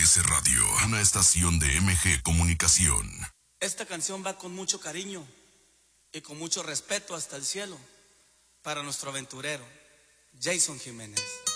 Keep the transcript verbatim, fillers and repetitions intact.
S Radio, una estación de M G Comunicación. Esta canción va con mucho cariño y con mucho respeto hasta el cielo para nuestro aventurero, Jason Jiménez.